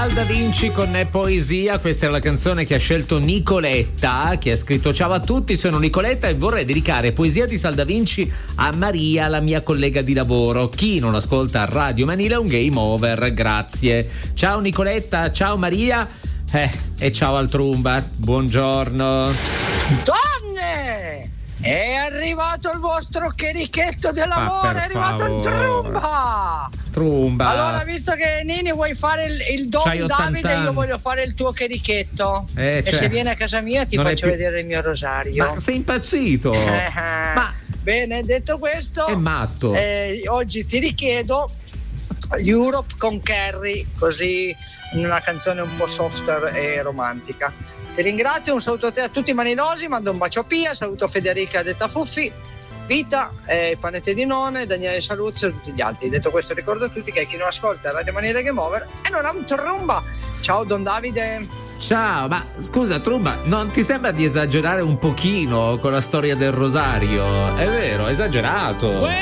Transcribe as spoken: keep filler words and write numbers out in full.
Da Vinci con Poesia, questa è la canzone che ha scelto Nicoletta, che ha scritto: ciao a tutti, sono Nicoletta e vorrei dedicare Poesia di Sal da Vinci a Maria, la mia collega di lavoro. Chi non ascolta Radio Manila è un game over, grazie. Ciao Nicoletta, ciao Maria, eh, e ciao al Trumba, buongiorno. Donne! È arrivato il vostro cherichetto del lavoro, è arrivato favore. il Trumba! Trumba. Allora, visto che Nini vuoi fare il, il Don C'hai Davide, anni. io voglio fare il tuo cherichetto. Eh, e certo. se vieni a casa mia ti Non è faccio più- vedere il mio rosario. Ma sei impazzito? Ma Bene, detto questo, è matto. eh, oggi ti richiedo Europe con Carrie, così in una canzone un po' softer e romantica. Ti ringrazio, un saluto a te, a tutti i manilosi, mando un bacio a Pia, saluto Federica detta Fuffi, Vita, eh, Panette di None, Daniele Saluzzo e tutti gli altri. Detto questo, ricordo a tutti che chi non ascolta Radio Manila Game Over e non ha un Trumba. Ciao Don Davide. Ciao, ma scusa Trumba, non ti sembra di esagerare un pochino con la storia del rosario? È vero, esagerato.